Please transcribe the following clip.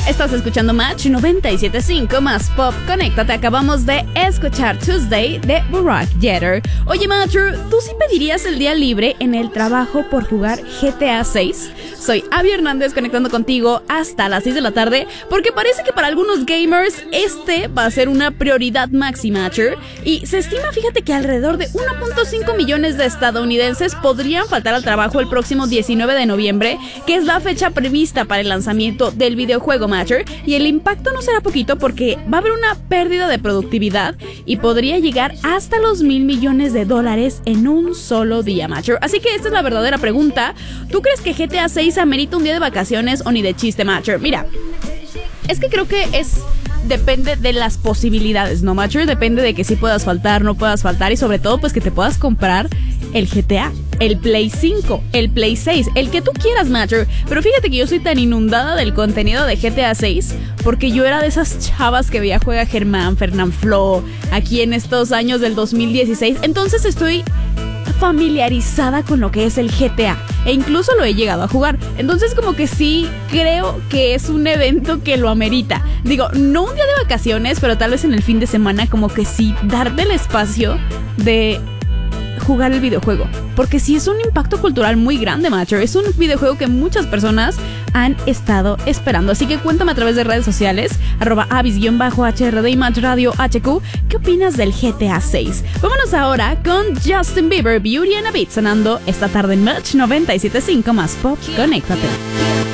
Estás escuchando Match 97.5 más Pop. Conéctate, acabamos de escuchar Tuesday de Barack Jeter. Oye, Matcher, ¿tú sí pedirías el día libre en el trabajo por jugar GTA 6? Soy Abby Hernández conectando contigo hasta las 6 de la tarde porque parece que para algunos gamers este va a ser una prioridad máxima, Matcher. Y se estima, fíjate, que alrededor de 1.5 millones de estadounidenses podrían faltar al trabajo el próximo 19 de noviembre, que es la fecha prevista para el lanzamiento del videojuego, Matcher. Y el impacto no será poquito porque va a haber una pérdida de productividad y podría llegar hasta los $1,000 millones en un solo día, Matcher. Así que esta es la verdadera pregunta. ¿Tú crees que GTA 6 amerita un día de vacaciones o ni de chiste, Matcher? Mira, es que creo que depende de las posibilidades, ¿no, Matcher? Depende de que sí puedas faltar, no puedas faltar y sobre todo pues que te puedas comprar el GTA, el Play 5, el Play 6, el que tú quieras, Matcher. Pero fíjate que yo soy tan inundada del contenido de GTA 6 porque yo era de esas chavas que veía Juega Germán, Fernanfloo, aquí en estos años del 2016. Entonces estoy familiarizada con lo que es el GTA e incluso lo he llegado a jugar. Entonces como que sí creo que es un evento que lo amerita. Digo, no un día de vacaciones, pero tal vez en el fin de semana como que sí darte el espacio de jugar el videojuego, porque sí es un impacto cultural muy grande, Matcher. Es un videojuego que muchas personas han estado esperando, así que cuéntame a través de redes sociales @avis_HRD y Match Radio HQ, ¿qué opinas del GTA 6? Vámonos ahora con Justin Bieber, Beauty and a Beat, sonando esta tarde en Match 97.5 más Pop. Conéctate.